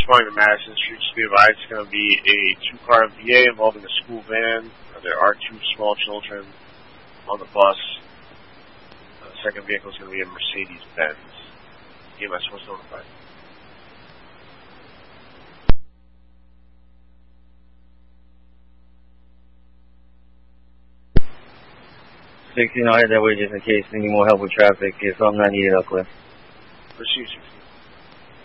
responding to Madison Street Speed Ride. It's going to be a two-car MVA involving a school van. There are two small children on the bus. The second vehicle is going to be a Mercedes-Benz. EMS was notified. 16, I'll head that way just in case any more help with traffic. If I'm not needed, I'll clear. Proceed, 16.